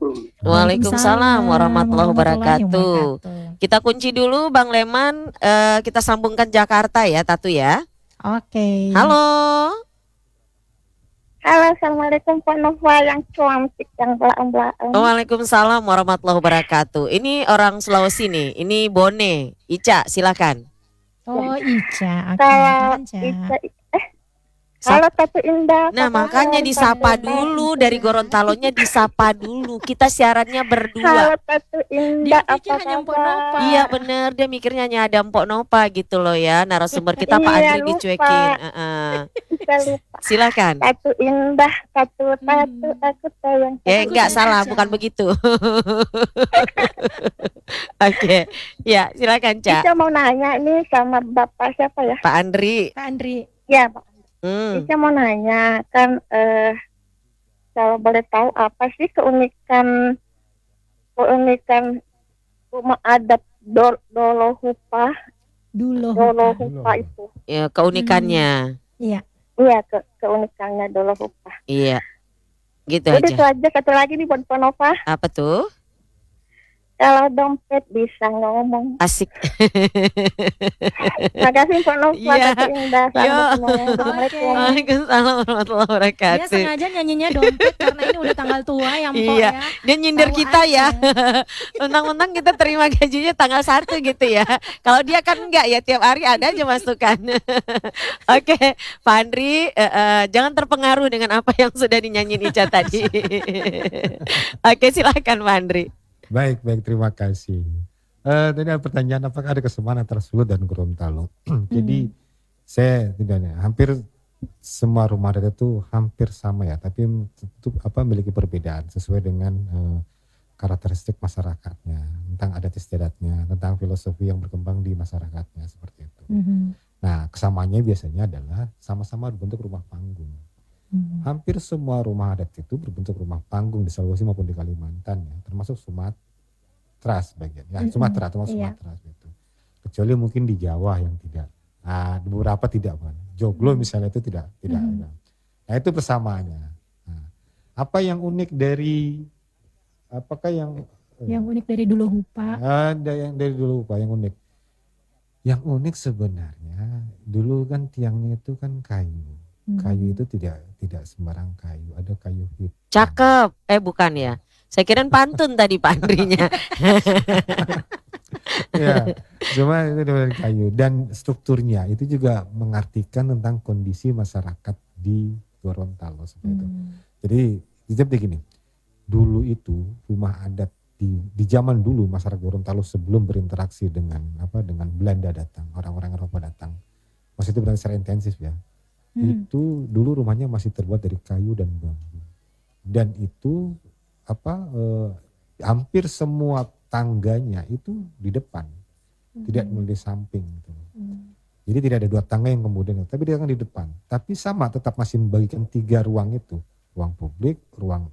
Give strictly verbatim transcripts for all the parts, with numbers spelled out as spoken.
Assalamualaikum. Waalaikumsalam warahmatullahi warahmatullahi wabarakatuh. wabarakatuh. Kita kunci dulu Bang Leman, eh, kita sambungkan Jakarta ya Tatu ya. Oke. Halo. Halo, Assalamualaikum Pak Nova yang cantik, yang belang-belang. Waalaikumsalam warahmatullahi wabarakatuh. Ini orang Sulawesi nih, ini Bone. Ica, silakan. Oh Ica, oke. Kalau Ica. Ica, eh, halo Tatu Indah. Nah apa makanya kabar? disapa Tatu dulu Indah. dari Gorontalonya, disapa dulu. Kita siarannya berdua. Halo Tatu Dia Indah, pikir apa hanya Mpok kabar? Nova. Iya bener, dia mikirnya hanya ada Mpok Nova gitu loh ya. Narasumber kita Pak Iya, Andri lupa. dicuekin. Heeh. Bisa lupa. Silakan. Tatu Indah, Tatu, Tatu, Hmm. aku sayang. Ya Aku enggak sayang salah, Ica. bukan begitu. Oke, ya silakan Cak. Ica mau nanya ini sama Bapak siapa ya? Pak Andri. Pak Andri. Ya, Pak. Hmm. Ica mau nanya, kan eh, kalau boleh tahu apa sih keunikan keunikan rumah adat Dol Dolohupa, Dulu. Dolohupa itu? Ya keunikannya. Iya. Iya, ke keunikannya Dolohupa. Iya. Gitu Jadi itu aja. aja, satu lagi nih buat Pak Nova. Apa tuh? Kalau dompet bisa ngomong. Asik. Makasih Pak Nova, Iya. Tatu Indah. Yo. Selamat semuanya. Assalamualaikum. Waalaikumsalam warahmatullahi Dia wabarakatuh. sengaja nyanyinya dompet karena ini udah tanggal tua ya Mpok Iya. ya. Dia nyindir Tahu kita ya. aja. Mentang-mentang kita terima gajinya tanggal satu gitu ya. Kalau dia kan enggak ya, tiap hari ada aja masukan. Oke, Pak Andri, eh, eh, jangan terpengaruh dengan apa yang sudah dinyanyiin Ica tadi. Oke, silakan Pak Andri. Baik, baik, terima kasih. Eh tadi ada pertanyaan apakah ada kesamaan antara Sulut dan Gorontalo. Jadi saya tidak hampir semua rumah adat itu hampir sama ya, tapi itu apa memiliki perbedaan sesuai dengan eh, karakteristik masyarakatnya, tentang adat istiadatnya, tentang filosofi yang berkembang di masyarakatnya seperti itu. Mhm. Nah, kesamaannya biasanya adalah sama-sama berbentuk rumah panggung. Mhm. Hampir semua rumah adat itu berbentuk rumah panggung di Sulawesi maupun di Kalimantan ya, termasuk Sumatera sebagian. Ya, Mm-mm, Sumatera termasuk iya. Sumatera gitu. Kecuali mungkin di Jawa yang tidak. Nah, di beberapa tidak kan. Joglo misalnya itu tidak tidak Mhm. ada. Nah, itu persamaannya. Nah, apa yang unik dari apakah yang Yang unik dari dulu Hupa. ada yang dari dulu Pak yang unik? Yang unik sebenarnya dulu kan tiangnya itu kan kayu. Mhm. Kayu itu tidak tidak sembarang kayu, ada kayu hitam. Cakep. Eh bukan ya. Saya kirain pantun tadi Pak Andrinya. Ya, cuma itu dari kayu dan strukturnya itu juga mengartikan tentang kondisi masyarakat di Gorontalo seperti itu. Hmm. Jadi seperti gini, dulu itu rumah adat di di zaman dulu masyarakat Gorontalo sebelum berinteraksi dengan apa dengan Belanda datang, orang-orang Eropa datang, masih itu berarti secara intensif ya. Hmm. Itu dulu rumahnya masih terbuat dari kayu dan bambu, dan itu apa eh, hampir semua tangganya itu di depan, tidak melalui samping gitu. Hmm. Jadi tidak ada dua tangga yang kemudian, tapi dia kan di depan. Tapi sama tetap masih membagikan tiga ruang itu, ruang publik, ruang.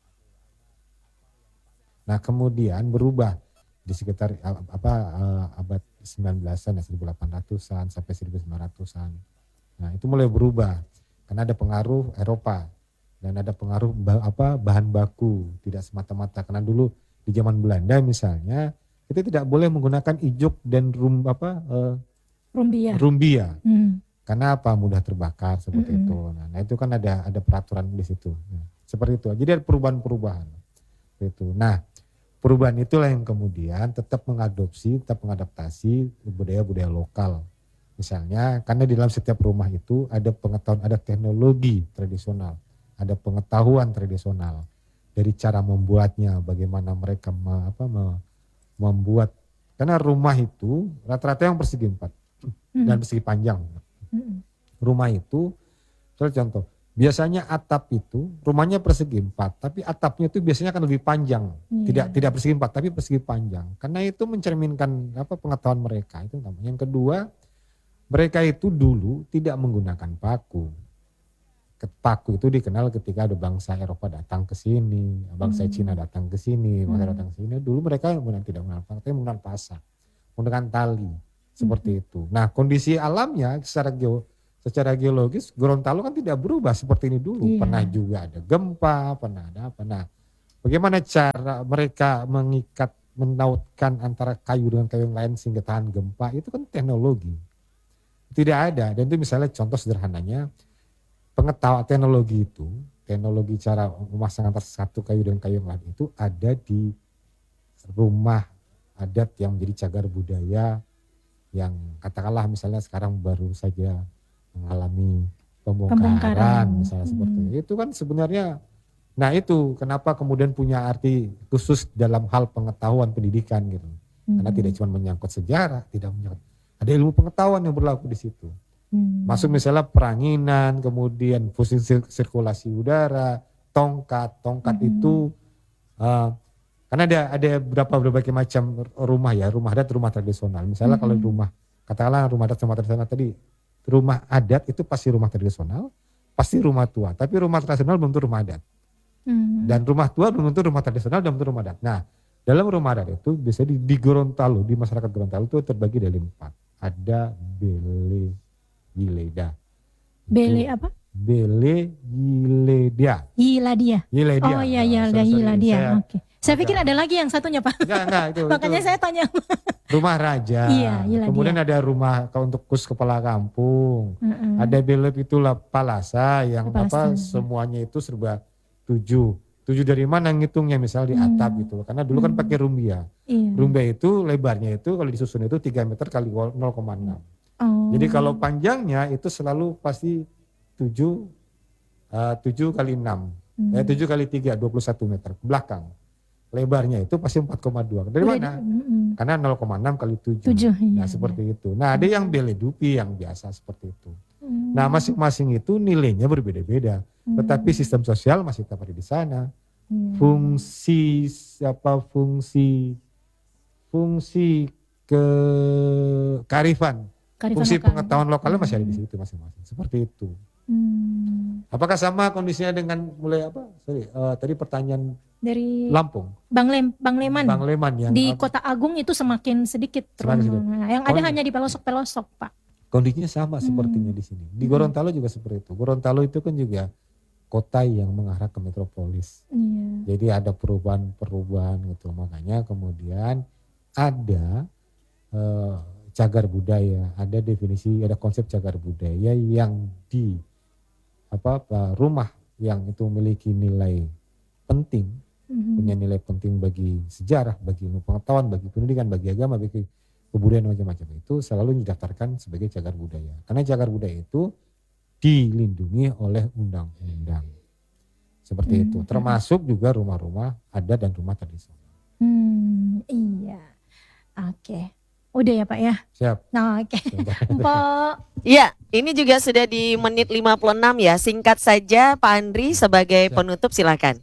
Nah kemudian berubah di sekitar uh, apa uh, abad sembilan belasan ya seribu delapan ratusan sampai seribu sembilan ratusan. Nah itu mulai berubah karena ada pengaruh Eropa dan ada pengaruh bah, apa bahan baku, tidak semata-mata karena dulu di zaman Belanda misalnya kita tidak boleh menggunakan ijuk dan rum apa uh, Rumbia. rumbia. Hmm. Karena apa mudah terbakar seperti Mm-mm. itu. Nah, nah itu kan ada ada peraturan di situ. Nah, seperti itu. Jadi ada perubahan-perubahan. Itu. Nah, perubahan itulah yang kemudian tetap mengadopsi, tetap mengadaptasi budaya-budaya lokal. Misalnya karena di dalam setiap rumah itu ada pengetahuan, ada teknologi tradisional, ada pengetahuan tradisional dari cara membuatnya, bagaimana mereka me, apa, me, membuat. Karena rumah itu rata-rata yang persegi empat Hmm. dan persegi panjang. Hmm. Rumah itu, misalnya contoh, biasanya atap itu rumahnya persegi empat, tapi atapnya itu biasanya akan lebih panjang, Iya. tidak tidak persegi empat, tapi persegi panjang, karena itu mencerminkan apa pengetahuan mereka itu. Yang kedua, mereka itu dulu tidak menggunakan paku. Paku itu dikenal ketika ada bangsa Eropa datang ke sini, bangsa Hmm. Cina datang ke sini, bangsa Hmm. datang ke sini. Dulu mereka tidak menggunakan paku, tapi menggunakan pasak, menggunakan tali. Seperti itu. Nah kondisi alamnya secara geo, secara geologis Gorontalo kan tidak berubah seperti ini dulu. Iya. Pernah juga ada gempa, pernah ada apa. Nah Bagaimana cara mereka mengikat, menautkan antara kayu dengan kayu yang lain sehingga tahan gempa, itu kan teknologi. Tidak ada, dan itu misalnya contoh sederhananya, pengetahuan teknologi itu, teknologi cara memasang antara satu kayu dengan kayu yang lain itu ada di rumah adat yang menjadi cagar budaya yang katakanlah misalnya sekarang baru saja mengalami pembongkaran, Pembongkaran. misalnya Hmm. seperti itu. Itu kan sebenarnya, nah itu kenapa kemudian punya arti khusus dalam hal pengetahuan pendidikan gitu. Karena Hmm. tidak cuma menyangkut sejarah, tidak menyangkut, ada ilmu pengetahuan yang berlaku di situ. Hmm. Masuk misalnya peranginan, kemudian fungsi sir- sirkulasi udara, tongkat, tongkat Mhm. itu uh, karena ada ada beberapa berbagai macam rumah ya, rumah adat, rumah tradisional. Misalnya kalau Mhm. rumah, katakanlah rumah adat rumah tradisional tadi, rumah adat itu pasti rumah tradisional, pasti rumah tua. Tapi rumah tradisional belum tentu rumah adat. Hmm. Dan rumah tua belum tentu rumah tradisional, belum tentu rumah adat. Nah, dalam rumah adat itu biasanya di, di Gorontalo, di masyarakat Gorontalo itu terbagi dari empat. Ada bele gileda. Bele apa? Bele gileda. Hiladia. Gileda. Oh iya iya, Nah, ada sorry, sorry, Hiladia. saya- Oke. Saya pikir agak- ada lagi yang satunya, Pak. Enggak, enggak itu. Makanya itu saya tanya. rumah raja. Iya, Hiladia. Kemudian ada rumah kalau untuk kus kepala kampung. Mm-mm. Ada belep itulah palasa yang Palasa. apa semuanya itu serba tujuh. Tujuh dari mana ngitungnya misalnya di Hmm. atap gitu loh. Karena dulu kan Hmm. pakai rumbia. Iya. Rumbia itu lebarnya itu kalau disusun itu tiga meter kali nol koma enam. Oh. Jadi kalau panjangnya itu selalu pasti tujuh eh, tujuh kali enam. Hmm. Eh, tujuh kali tiga, dua puluh satu meter ke belakang. Lebarnya itu pasti empat koma dua. Dari Udah mana? di- mm-mm. Karena nol koma enam kali tujuh. Tujuh. Nah Iya, seperti itu. Nah ada yang beledupi yang biasa seperti itu. iya. Nah masing-masing itu nilainya berbeda-beda. Hmm. Tetapi sistem sosial masih tetap ada di sana. Iya. Fungsi apa fungsi fungsi ke kearifan, Kearifan fungsi lokal. pengetahuan lokalnya masih ada di Hmm. situ masing-masing. Seperti itu. Hmm. Apakah sama kondisinya dengan mulai apa? Sorry, eh, tadi pertanyaan Dari Lampung, Bang Lem, Bang Leman. Bang Leman yang Di apa, Kota Agung itu semakin sedikit. Semakin sedikit. Nah, yang ada Oh, hanya di pelosok-pelosok, Pak. kondisinya sama Hmm. sepertinya di sini. Di Hmm. Gorontalo juga seperti itu. Gorontalo itu kan juga kota yang mengarah ke metropolis. Iya. Jadi ada perubahan-perubahan gitu. Makanya kemudian ada eh, cagar budaya, ada definisi, ada konsep cagar budaya yang di apa, apa rumah yang itu memiliki nilai penting, Mhm. punya nilai penting bagi sejarah, bagi ilmu pengetahuan, bagi pendidikan, bagi agama, bagi kebudayaan macam-macam itu selalu didaftarkan sebagai cagar budaya. Karena cagar budaya itu dilindungi oleh undang-undang. Seperti Hmm. itu. Termasuk juga rumah-rumah adat dan rumah tradisional. Hmm, iya. Oke. Udah ya, Pak ya? Siap. Nah, oke. Sebentar. Pak. Ya, ini juga sudah di menit lima puluh enam ya. Singkat saja Pak Andri sebagai Siap. penutup silakan.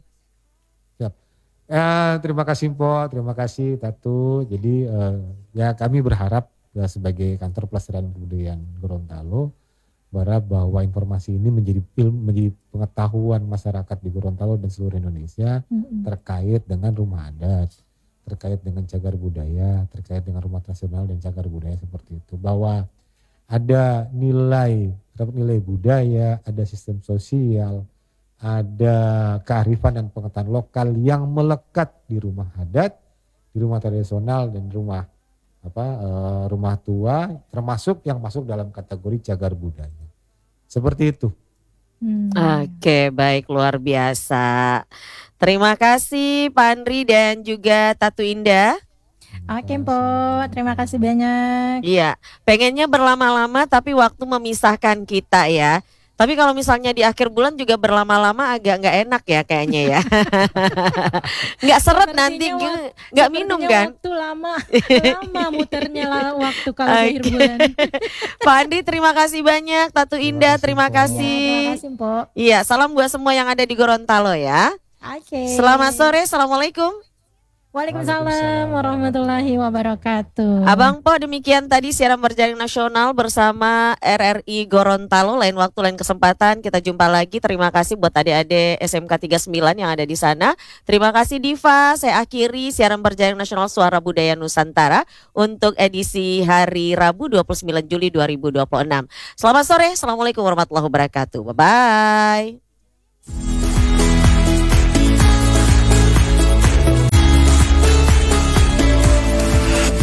Eh, terima kasih Po, terima kasih Tatu. Jadi eh, ya kami berharap ya, sebagai kantor pelestarian kebudayaan Gorontalo berharap bahwa informasi ini menjadi ilmu, menjadi pengetahuan masyarakat di Gorontalo dan seluruh Indonesia Mm-mm. terkait dengan rumah adat, terkait dengan cagar budaya, terkait dengan rumah tradisional dan cagar budaya seperti itu. Bahwa ada nilai, terdapat nilai budaya, ada sistem sosial, ada kearifan dan pengetahuan lokal yang melekat di rumah adat, di rumah tradisional dan rumah apa eh, rumah tua, termasuk yang masuk dalam kategori cagar budaya. Seperti itu. Hmm. Oke, baik, luar biasa. Terima kasih Pak Andri dan juga Tatu Indah. Oke, Po. Terima kasih banyak. Iya, pengennya berlama-lama tapi waktu memisahkan kita ya. Tapi kalau misalnya di akhir bulan juga berlama-lama agak nggak enak ya kayaknya ya. Nggak seret nanti, Sepertinya gitu. wak- nggak minum Sepertinya kan? Waktu lama, lama muternya lah waktu kalau di akhir Oke. bulan. Pak Andri terima kasih banyak, Tatu Indah terima Terima kasih, Ya, terima kasih. kasih, Po. Iya, salam buat semua yang ada di Gorontalo ya. Oke. Selamat sore, assalamualaikum. Waalaikumsalam Waalaikumsalam warahmatullahi wabarakatuh. Abang Po, demikian tadi siaran berjaring nasional bersama R R I Gorontalo. Lain waktu, lain kesempatan kita jumpa lagi. Terima kasih buat adik-adik S M K tiga puluh sembilan yang ada di sana. Terima kasih Diva. Saya akhiri siaran berjaring nasional Suara Budaya Nusantara untuk edisi hari Rabu dua puluh sembilan Juli dua ribu dua puluh enam. Selamat sore. Assalamualaikum warahmatullahi wabarakatuh. Bye-bye.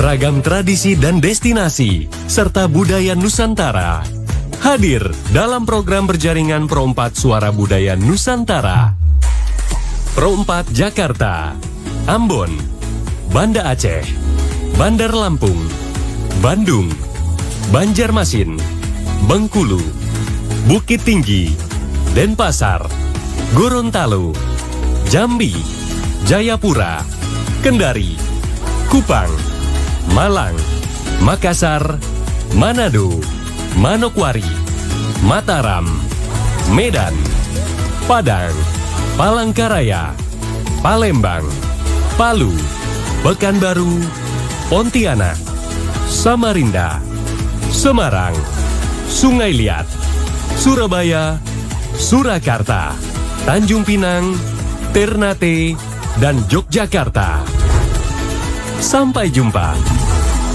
beragam tradisi dan destinasi, serta budaya Nusantara. Hadir dalam program berjaringan Pro empat Suara Budaya Nusantara. Pro empat Jakarta, Ambon, Banda Aceh, Bandar Lampung, Bandung, Banjarmasin, Bengkulu, Bukit Tinggi, Denpasar, Gorontalo, Jambi, Jayapura, Kendari, Kupang, Malang, Makassar, Manado, Manokwari, Mataram, Medan, Padang, Palangkaraya, Palembang, Palu, Pekanbaru, Pontianak, Samarinda, Semarang, Sungai Liat, Surabaya, Surakarta, Tanjung Pinang, Ternate, dan Yogyakarta. Sampai jumpa.